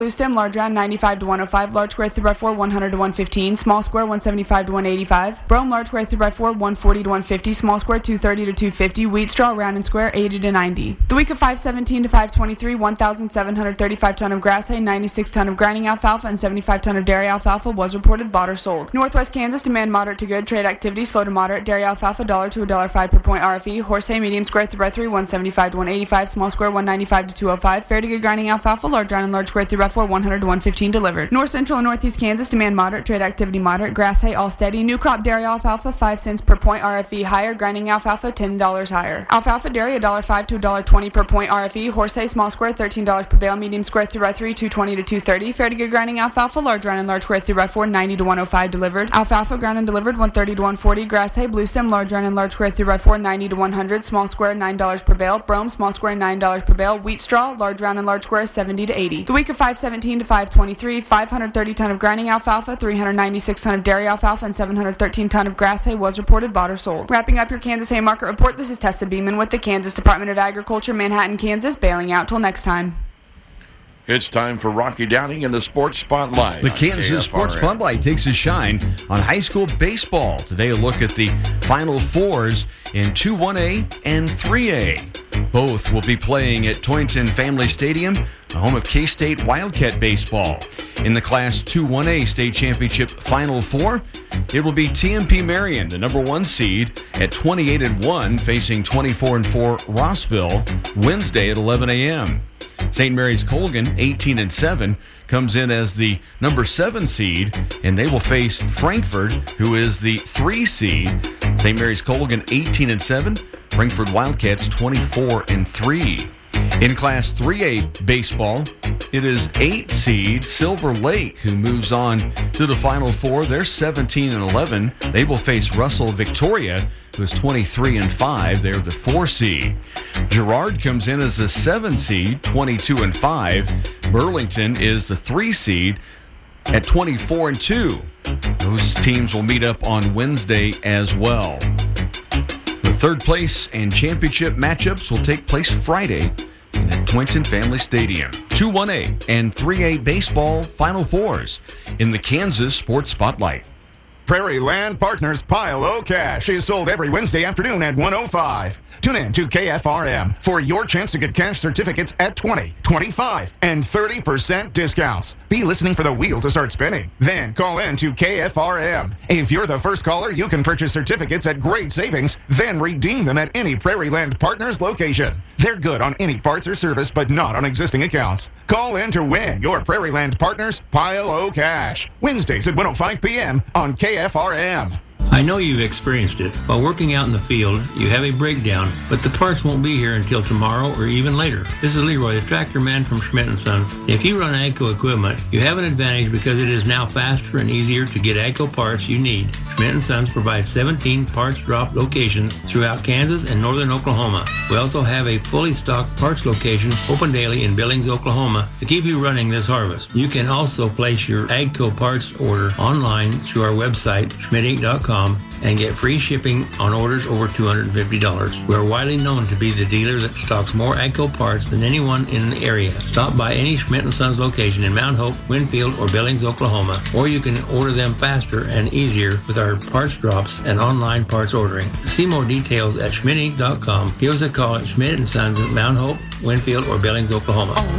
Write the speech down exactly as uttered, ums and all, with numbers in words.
Blue stem, large round, ninety-five to one oh five. Large square, three by four, one hundred to one fifteen. Small square, one seventy-five to one eighty-five. Brome, large square, three by four, one forty to one fifty. Small square, two thirty to two fifty. Wheat straw, round and square, eighty to ninety. The week of five seventeen to five twenty-three, one thousand seven hundred thirty-five ton of grass hay, ninety-six ton of grinding alfalfa, and seventy-five ton of dairy alfalfa was reported bought or sold. Northwest Kansas, demand moderate to good. Trade activity, slow to moderate. Dairy alfalfa, one dollar to one dollar five per point R F E. Horse hay, medium square, three by three, one seventy-five to one eighty-five. Small square, one ninety-five to two oh five. Fair to good grinding alfalfa, large round and large square, three by four, one hundred to one fifteen delivered. North Central and Northeast Kansas, demand moderate. Trade activity moderate. Grass hay, all steady. New crop dairy alfalfa, five cents per point R F E higher. Grinding alfalfa, ten dollars higher. Alfalfa dairy, one dollar five to one dollar twenty per point R F E. Horse hay, small square, thirteen dollars per bale. Medium square, three by three, two twenty to two thirty. Fair to good grinding alfalfa, large round and large square, three by four, ninety to one oh five delivered. Alfalfa ground and delivered, one thirty to one forty. Grass hay, blue stem, large round and large square, three by four, ninety to one hundred. Small square, nine dollars per bale. Brome, small square, nine dollars per bale. Wheat straw, large round and large square, seventy to eighty. The week of five seventeen to five twenty-three, five hundred thirty ton of grinding alfalfa, three hundred ninety-six ton of dairy alfalfa, and seven hundred thirteen ton of grass hay was reported bought or sold. Wrapping up your Kansas hay market report, this is Tessa Beeman with the Kansas Department of Agriculture, Manhattan, Kansas, bailing out till next time. It's time for Rocky Downing in the Sports Spotlight. The Kansas Sports Spotlight takes a shine on high school baseball. Today, a look at the Final Fours in two one A and three A. Both will be playing at Toynton Family Stadium, the home of K-State Wildcat Baseball. In the Class two one A State Championship Final Four, it will be T M P Marion, the number one seed, at twenty-eight and one, facing twenty-four and four Rossville, Wednesday at eleven a.m. Saint Mary's Colgan, eighteen and seven, comes in as the number seven seed, and they will face Frankfort, who is the three seed. Saint Mary's Colgan, eighteen and seven, Frankfort Wildcats, twenty-four and three. In Class three A baseball, it is eight seed Silver Lake who moves on to the Final Four. They're seventeen and eleven. They will face Russell Victoria, who is twenty-three and five. They're the four seed. Girard comes in as the seven seed, twenty-two and five. Burlington is the three seed at twenty-four and two. Those teams will meet up on Wednesday as well. The third place and championship matchups will take place Friday at Toynton Family Stadium. two one A and three A baseball Final Fours in the Kansas Sports Spotlight. Prairie Land Partners Pile O Cash is sold every Wednesday afternoon at one oh five. Tune in to K F R M for your chance to get cash certificates at twenty, twenty-five, and thirty percent discounts. Be listening for the wheel to start spinning. Then call in to K F R M. If you're the first caller, you can purchase certificates at great savings, then redeem them at any Prairie Land Partners location. They're good on any parts or service, but not on existing accounts. Call in to win your Prairie Land Partners Pile O Cash. Wednesdays at one oh five p.m. on K F R M. I know you've experienced it. While working out in the field, you have a breakdown, but the parts won't be here until tomorrow or even later. This is Leroy, the tractor man from Schmidt and Sons. If you run AGCO equipment, you have an advantage because it is now faster and easier to get AGCO parts you need. Schmidt and Sons provides seventeen parts drop locations throughout Kansas and northern Oklahoma. We also have a fully stocked parts location open daily in Billings, Oklahoma to keep you running this harvest. You can also place your AGCO parts order online through our website, schmidt inc dot com, and get free shipping on orders over two hundred fifty dollars. We're widely known to be the dealer that stocks more AGCO parts than anyone in the area. Stop by any Schmidt and Sons location in Mount Hope, Winfield, or Billings, Oklahoma, or you can order them faster and easier with our parts drops and online parts ordering. See more details at schmidt inc dot com. Give us a call at Schmidt and Sons at Mount Hope, Winfield, or Billings, Oklahoma.